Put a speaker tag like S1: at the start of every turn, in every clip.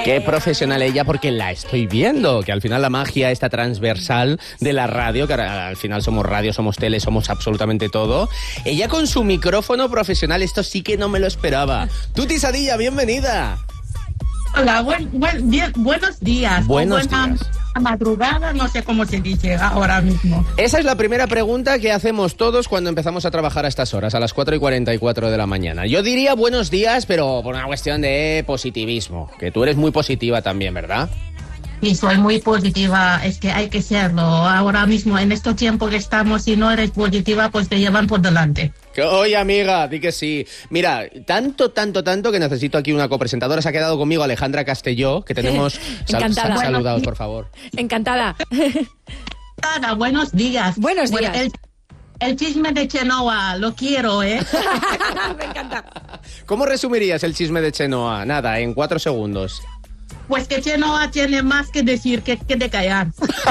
S1: Qué profesional ella, porque la estoy viendo, que al final la magia esta transversal de la radio, que al final somos radio, somos tele, somos absolutamente todo. Ella con su micrófono profesional, esto sí que no me lo esperaba. Tuti Sadilla, bienvenida.
S2: Hola, buenos días.
S1: Buenos días.
S2: Madrugada, no sé cómo se dice ahora mismo.
S1: Esa es la primera pregunta que hacemos todos cuando empezamos a trabajar a estas horas, a las 4:44 de la mañana. Yo diría buenos días, pero por una cuestión de positivismo, que tú eres muy positiva también, ¿verdad?
S2: Sí, soy muy positiva, es que hay que serlo. Ahora mismo, en estos tiempos que estamos, si no eres positiva, pues te llevan por delante.
S1: Oye, amiga, di que sí. Mira, tanto que necesito aquí una copresentadora. Se ha quedado conmigo Alejandra Castelló, que tenemos...
S3: Encantada.
S1: Saludaos, por favor.
S3: Encantada.
S2: Buenos días.
S3: Buenos días.
S2: Bueno, el chisme de Chenoa, lo quiero, ¿eh?
S3: Me encanta.
S1: ¿Cómo resumirías el chisme de Chenoa? Nada, en 4 segundos.
S2: Pues que Chenoa tiene más que decir que de callar.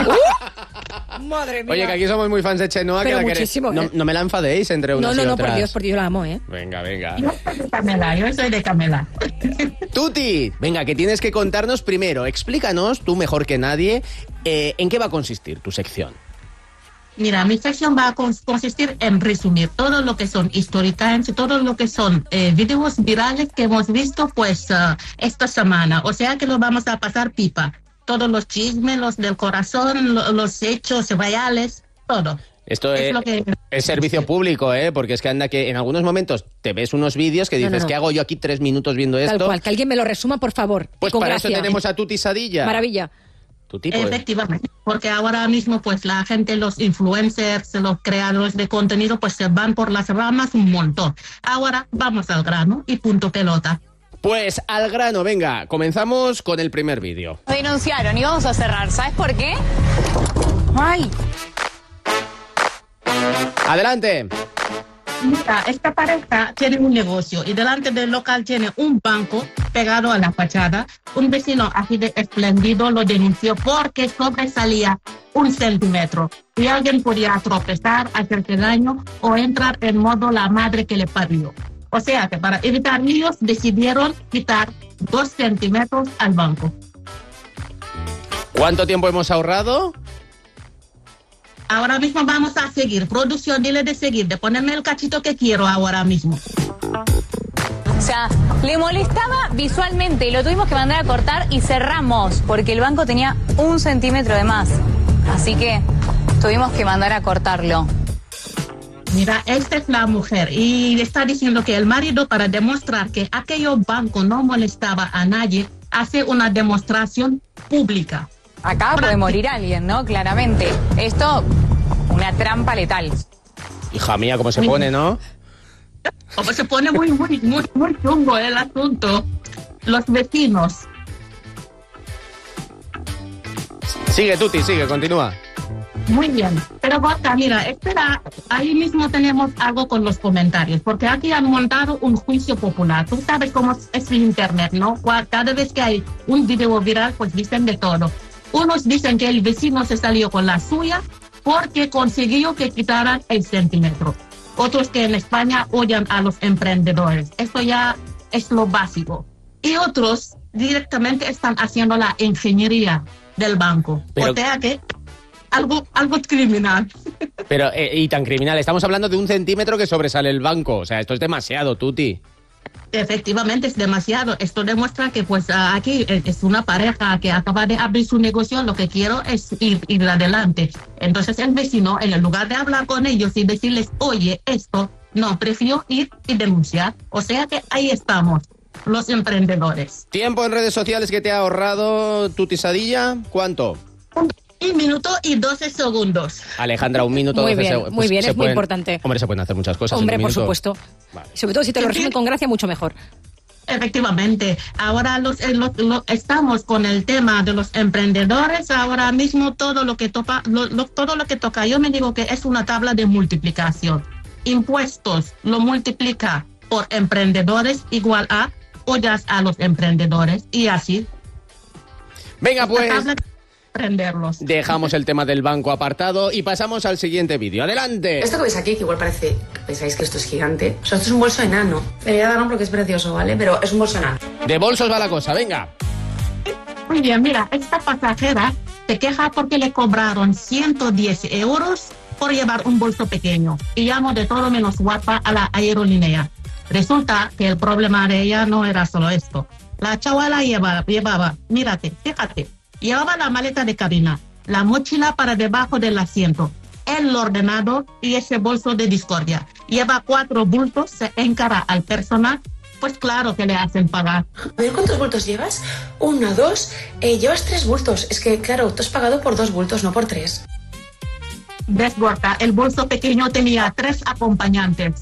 S3: Madre mía.
S1: Oye, que aquí somos muy fans de Chenoa.
S3: Pero
S1: que
S3: muchísimo,
S1: no, no me la enfadéis entre unas y otras.
S3: No, por Dios, yo la amo, ¿eh?
S1: Venga.
S2: Yo soy de Camela.
S1: Tuti, venga, que tienes que contarnos primero. Explícanos, tú mejor que nadie, en qué va a consistir tu sección.
S2: Mira, mi sección va a consistir en resumir todo lo que son story times, todo lo que son videos virales que hemos visto pues esta semana. O sea que lo vamos a pasar pipa. Todos los chismes, los del corazón, los hechos reales, todo.
S1: Esto es servicio público, ¿eh? Porque es que anda que en algunos momentos te ves unos vídeos que dices, ¿qué hago yo aquí 3 minutos viendo esto?
S3: Tal cual, que alguien me lo resuma, por favor.
S1: Pues
S3: con
S1: para
S3: gracia.
S1: eso tenemos a Tuti Sadilla.
S3: Maravilla.
S2: Efectivamente, porque ahora mismo pues la gente, los influencers, los creadores de contenido pues se van por las ramas un montón. Ahora vamos al grano y punto pelota.
S1: Pues al grano, venga, comenzamos con el primer vídeo.
S4: Denunciaron y vamos a cerrar, ¿sabes por qué? ¡Ay!
S1: Adelante.
S2: Mira, esta pareja tiene un negocio y delante del local tiene un banco pegado a la fachada. Un vecino así de espléndido lo denunció porque sobresalía 1 centímetro y alguien podía tropezar, hacerse daño o entrar en modo la madre que le parió. O sea que para evitar líos decidieron quitar 2 centímetros al banco.
S1: ¿Cuánto tiempo hemos ahorrado?
S2: Ahora mismo vamos a seguir. Producción, dile de seguir, de ponerme el cachito que quiero ahora mismo.
S4: O sea, le molestaba visualmente y lo tuvimos que mandar a cortar y cerramos porque el banco tenía 1 centímetro de más. Así que tuvimos que mandar a cortarlo.
S2: Mira, esta es la mujer y está diciendo que el marido, para demostrar que aquello banco no molestaba a nadie, hace una demostración pública.
S4: Acá puede morir alguien, ¿no? Claramente. Esto, una trampa letal.
S1: Hija mía, cómo se pone, ¿no?
S2: Como se pone muy chungo el asunto. Los vecinos.
S1: Sigue, Tuti, sigue, continúa.
S2: Muy bien. Pero Gorka, mira, espera, ahí mismo tenemos algo con los comentarios, porque aquí han montado un juicio popular. Tú sabes cómo es el internet, ¿no? Cada vez que hay un video viral, pues dicen de todo. Unos dicen que el vecino se salió con la suya porque consiguió que quitaran el centímetro. Otros que en España odian a los emprendedores. Esto ya es lo básico. Y otros directamente están haciendo la ingeniería del banco.
S1: Pero,
S2: o sea que algo criminal.
S1: Pero, y tan criminal. Estamos hablando de 1 centímetro que sobresale el banco. O sea, esto es demasiado, Tuti.
S2: Efectivamente es demasiado. Esto demuestra que pues aquí es una pareja que acaba de abrir su negocio. Lo que quiero es ir adelante. Entonces el vecino, en lugar de hablar con ellos y decirles, oye, esto, no, prefirió ir y denunciar. O sea que ahí estamos, los emprendedores.
S1: ¿Tiempo en redes sociales que te ha ahorrado Tuti Sadilla? ¿Cuánto?
S2: 1 minuto y 12 segundos.
S1: Alejandra, 1 minuto, 12 segundos.
S3: Muy bien, es muy importante.
S1: Hombre, se pueden hacer muchas cosas.
S3: Hombre,
S1: en 1
S3: por
S1: minuto.
S3: supuesto. Vale. Sobre todo si te lo resumen con gracia, mucho mejor.
S2: Efectivamente. Ahora estamos con el tema de los emprendedores. Ahora mismo todo lo que toca, todo lo que toca, yo me digo que es una tabla de multiplicación. Impuestos lo multiplica por emprendedores igual a odias a los emprendedores y así.
S1: Venga, pues.
S2: Prenderlos.
S1: Dejamos el tema del banco apartado y pasamos al siguiente vídeo. ¡Adelante!
S5: Esto que veis aquí, que igual parece que pensáis que esto es gigante. O sea, esto es un bolso enano. Le voy a dar porque es precioso, ¿vale? Pero es un bolso enano.
S1: De bolsos va la cosa, venga.
S2: Muy bien, mira, esta pasajera se queja porque le cobraron 110 euros por llevar un bolso pequeño y llamó de todo menos guapa a la aerolínea. Resulta que el problema de ella no era solo esto. La chavala llevaba, mírate, fíjate, llevaba la maleta de cabina, la mochila para debajo del asiento, el ordenador y ese bolso de discordia. Lleva 4 bultos, se encara al personal, pues claro que le hacen pagar.
S5: A ver, ¿cuántos bultos llevas? 1, 2, llevas 3 bultos. Es que, claro, tú has pagado por 2 bultos, no por 3.
S2: ¿Ves, Gorka? El bolso pequeño tenía 3 acompañantes.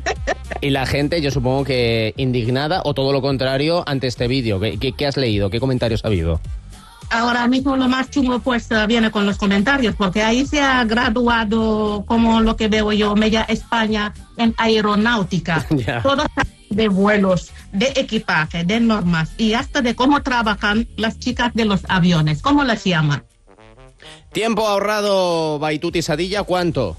S1: Y la gente, yo supongo que indignada o todo lo contrario ante este vídeo. ¿Qué has leído? ¿Qué comentarios ha habido?
S2: Ahora mismo lo más chungo pues viene con los comentarios, porque ahí se ha graduado, como lo que veo yo, Media España en aeronáutica.
S1: Yeah.
S2: Todo de vuelos, de equipaje, de normas y hasta de cómo trabajan las chicas de los aviones. ¿Cómo las llaman?
S1: Tiempo ahorrado, Baituti Sadilla, ¿cuánto?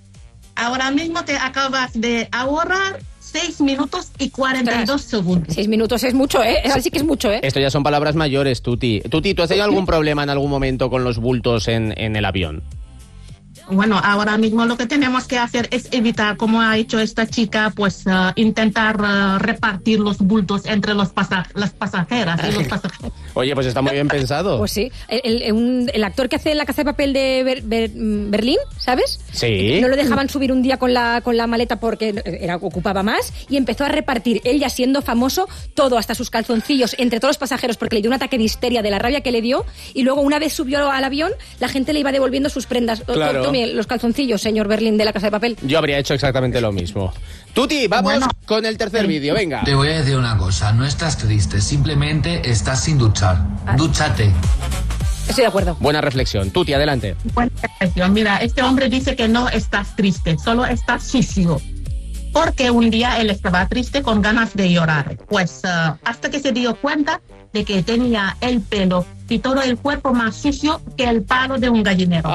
S2: Ahora mismo te acabas de ahorrar 6 minutos y 42 segundos.
S3: 6 minutos es mucho, ¿eh? Así que es mucho, ¿eh?
S1: Esto ya son palabras mayores, Tuti. Tuti, ¿tú has tenido algún problema en algún momento con los bultos en el avión?
S2: Bueno, ahora mismo lo que tenemos que hacer es evitar, como ha hecho esta chica, pues intentar repartir los bultos entre las pasajeras y los pasajeros.
S1: Oye, pues está muy bien pensado.
S3: Pues sí. El actor que hace La Casa de Papel de Berlín, ¿sabes?
S1: Sí.
S3: No lo dejaban subir un día con la maleta porque ocupaba más y empezó a repartir, él ya siendo famoso, todo, hasta sus calzoncillos, entre todos los pasajeros, porque le dio un ataque de histeria de la rabia que le dio, y luego una vez subió al avión, la gente le iba devolviendo sus prendas.
S1: Claro.
S3: Tome los calzoncillos, señor Berlín de La Casa de Papel.
S1: Yo habría hecho exactamente lo mismo. Tuti, vamos con el tercer vídeo, venga.
S6: Te voy a decir una cosa, no estás triste, simplemente estás sin duchar. Dúchate.
S3: Estoy de acuerdo.
S1: Buena reflexión. Tuti, adelante.
S2: Buena reflexión. Mira, este hombre dice que no estás triste, solo estás sucio. Porque un día él estaba triste con ganas de llorar. Pues hasta que se dio cuenta de que tenía el pelo y todo el cuerpo más sucio que el palo de un gallinero.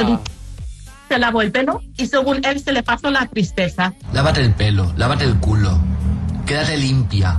S2: Se lavó el pelo y según él se le pasó la tristeza.
S6: Lávate el pelo, lávate el culo. Quédate limpia.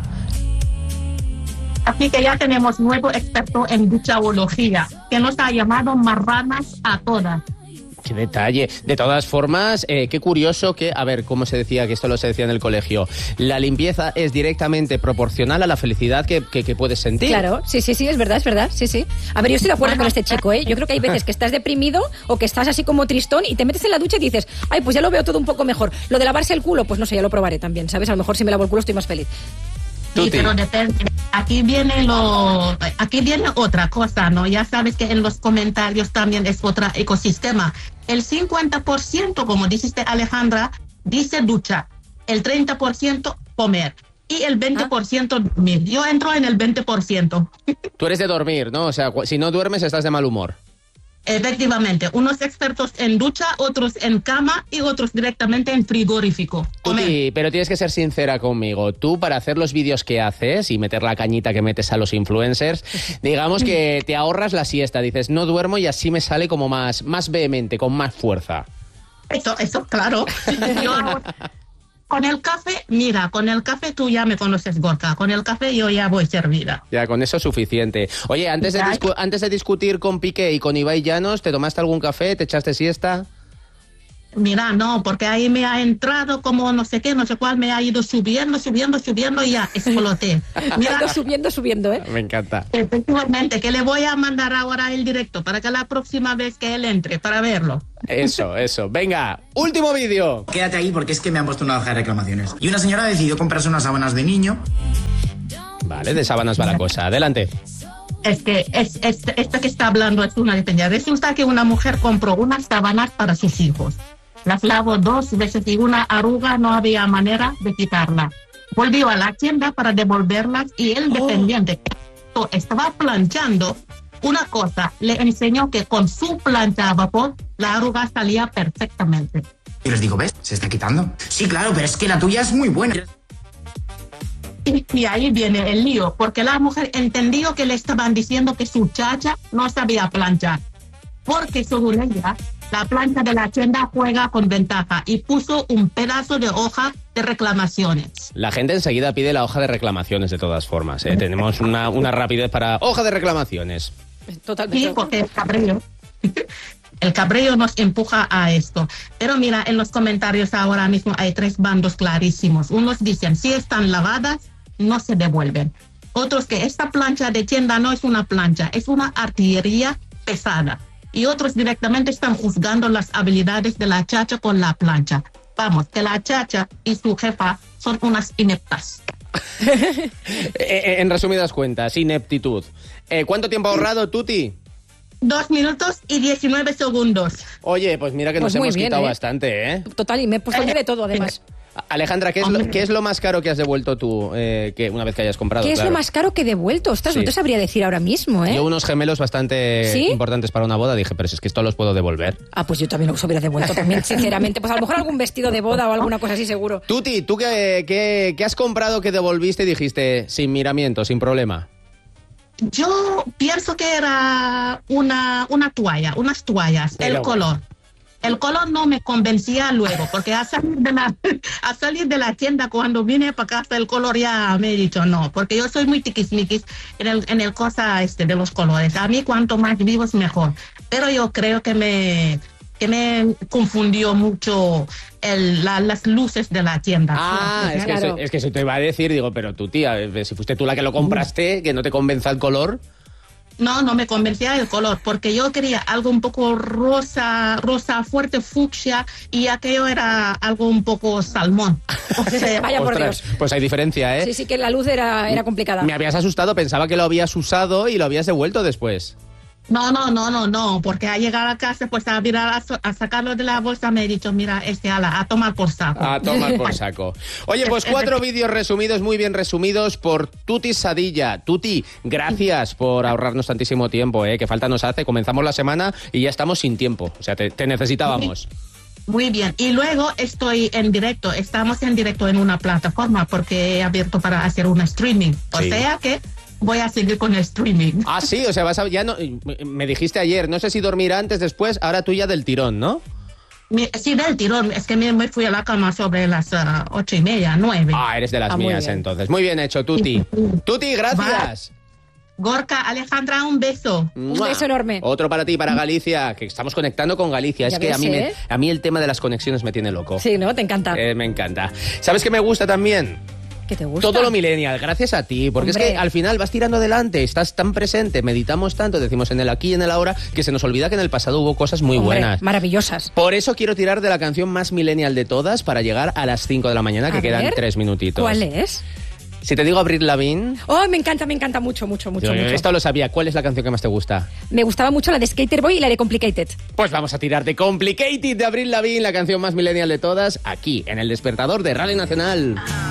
S2: Así que ya tenemos nuevo experto en duchaología, que nos ha llamado marranas a todas.
S1: Qué detalle. De todas formas, qué curioso que, a ver, ¿cómo se decía? Que esto lo se decía en el colegio. La limpieza es directamente proporcional a la felicidad que puedes sentir.
S3: Claro, sí, es verdad, sí. A ver, yo estoy de acuerdo con este chico, ¿eh? Yo creo que hay veces que estás deprimido o que estás así como tristón y te metes en la ducha y dices, ay, pues ya lo veo todo un poco mejor. Lo de lavarse el culo, pues no sé, ya lo probaré también, ¿sabes? A lo mejor si me lavo el culo estoy más feliz.
S2: Sí, pero depende. Aquí viene otra cosa, ¿no? Ya sabes que en los comentarios también es otro ecosistema. El 50%, como dijiste Alejandra, dice ducha. El 30% comer. Y el 20% dormir. Yo entro en el 20%.
S1: Tú eres de dormir, ¿no? O sea, si no duermes estás de mal humor.
S2: Efectivamente, unos expertos en ducha, otros en cama y otros directamente en frigorífico.
S1: Tuti, pero tienes que ser sincera conmigo. Tú, para hacer los vídeos que haces y meter la cañita que metes a los influencers, digamos que te ahorras la siesta. Dices, no duermo y así me sale como más vehemente, con más fuerza.
S2: Eso, claro. Yo con el café, mira, con el café tú ya me conoces, Gorka. Con el café yo ya voy servida.
S1: Ya, con eso es suficiente. Oye, antes de discutir con Piqué y con Ibai Llanos, ¿te tomaste algún café? ¿Te echaste siesta?
S2: Mira, no, porque ahí me ha entrado como no sé qué, no sé cuál, me ha ido subiendo y ya exploté. Mira,
S3: subiendo, ¿eh?
S1: Me encanta.
S2: Efectivamente, que le voy a mandar ahora el directo para que la próxima vez que él entre, para verlo.
S1: Eso. Venga, último vídeo.
S7: Quédate ahí porque es que me han puesto una hoja de reclamaciones. Y una señora ha decidido comprarse unas sábanas de niño.
S1: Vale, de sábanas va la cosa. Adelante.
S2: Es que esta que está hablando es una dependencia. Resulta que una mujer compró unas sábanas para sus hijos. Las lavó 2 veces y una arruga no había manera de quitarla. Volvió a la tienda para devolverlas y el dependiente que estaba planchando una cosa, le enseñó que con su plancha a vapor la arruga salía perfectamente.
S7: Y les digo, ¿ves? Se está quitando. Sí, claro, pero es que la tuya es muy buena.
S2: Y ahí viene el lío, porque la mujer entendió que le estaban diciendo que su chacha no sabía planchar. Porque según ella, la plancha de la tienda juega con ventaja y puso un pedazo de hoja de reclamaciones.
S1: La gente enseguida pide la hoja de reclamaciones de todas formas, ¿eh? Tenemos una rapidez para hoja de reclamaciones.
S3: Totalmente.
S2: Sí, porque el cabreo. El cabreo nos empuja a esto. Pero mira, en los comentarios ahora mismo hay 3 bandos clarísimos. Unos dicen, si están lavadas, no se devuelven. Otros que esta plancha de tienda no es una plancha, es una artillería pesada. Y otros directamente están juzgando las habilidades de la chacha con la plancha. Vamos, que la chacha y su jefa son unas ineptas.
S1: En resumidas cuentas, ineptitud. ¿Cuánto tiempo ha ahorrado, Tuti?
S2: 2 minutos y 19 segundos.
S1: Oye, pues mira que
S3: Pues
S1: nos
S3: muy
S1: hemos
S3: bien,
S1: quitado
S3: ¿eh?
S1: bastante, ¿eh?
S3: Total, y me he puesto de todo, además.
S1: Alejandra, ¿qué es lo más caro que has devuelto tú que una vez que hayas comprado?
S3: ¿Qué es
S1: Claro.
S3: lo más caro que he devuelto? Ostras,
S1: Sí.
S3: no te sabría decir ahora mismo, ¿eh?
S1: Yo unos gemelos bastante
S3: ¿Sí?
S1: importantes para una boda dije, pero si es que esto los puedo devolver.
S3: Ah, pues yo también los hubiera devuelto también, sinceramente. Pues a lo mejor algún vestido de boda o alguna cosa así, seguro.
S1: Tuti, ¿tú qué has comprado que devolviste y dijiste sin miramiento, sin problema?
S2: Yo pienso que era una toalla, unas toallas,
S1: Pero
S2: el color. El color no me convencía luego, porque a salir de la tienda cuando vine para casa el color ya me he dicho no, porque yo soy muy tiquismiquis en el cosa de los colores. A mí cuanto más vivos mejor. Pero yo creo que me confundió mucho las luces de la tienda.
S1: Ah,
S2: Sí, claro.
S1: es que eso te iba a decir, digo, pero tu tía, si fuiste tú la que lo compraste, que no te convenza el color.
S2: No me convencía el color, porque yo quería algo un poco rosa fuerte, fucsia, y aquello era algo un poco salmón. O sea,
S3: Vaya por
S1: Ostras,
S3: Dios.
S1: pues hay diferencia, ¿eh?
S3: Sí, sí, que la luz era complicada.
S1: Me habías asustado, pensaba que lo habías usado y lo habías devuelto después.
S2: No, porque al llegar a casa, pues a sacarlo de la bolsa, me he dicho, mira, a tomar por saco.
S1: A tomar por saco. Oye, pues 4 vídeos resumidos, muy bien resumidos por Tuti Sadilla. Tuti, gracias por ahorrarnos tantísimo tiempo, que falta nos hace. Comenzamos la semana y ya estamos sin tiempo. O sea, te necesitábamos.
S2: Muy bien. Y luego estamos en directo en una plataforma porque he abierto para hacer un streaming. O
S1: Sí.
S2: sea que voy a seguir con el streaming.
S1: Ah, sí, o sea, ya no, me dijiste ayer, no sé si dormir antes, después, ahora tú ya del tirón, ¿no?
S2: Sí, del tirón. Es que me fui a la cama sobre las 8:30, 9.
S1: Ah, eres de las
S3: muy
S1: mías
S3: bien.
S1: entonces. Muy bien hecho, Tuti. Tuti, gracias.
S2: Gorka, Alejandra, un beso.
S3: Un beso enorme.
S1: Otro para ti, para Galicia, que estamos conectando con Galicia.
S3: Ya
S1: Es que
S3: ves, ¿eh?
S1: a mí el tema de las conexiones me tiene loco.
S3: Sí, ¿no? Te encanta.
S1: Me encanta. ¿Sabes qué me gusta también?
S3: ¿Qué te gusta?
S1: Todo lo millennial, gracias a ti, porque
S3: Hombre.
S1: es que al final vas tirando adelante, estás tan presente, meditamos tanto, decimos en el aquí y en el ahora, que se nos olvida que en el pasado hubo cosas muy
S3: Hombre,
S1: buenas.
S3: maravillosas.
S1: Por eso quiero tirar de la canción más millennial de todas para llegar a las 5 de la mañana, que
S3: A
S1: quedan
S3: ver,
S1: 3 minutitos.
S3: ¿Cuál es?
S1: Si te digo Avril Lavigne,
S3: Oh, me encanta mucho.
S1: esto lo sabía. ¿Cuál es la canción que más te gusta?
S3: Me gustaba mucho la de Skater Boy y la de Complicated.
S1: Pues vamos a tirar de Complicated de Avril Lavigne, la canción más millennial de todas, aquí, en El Despertador de Radio Nacional.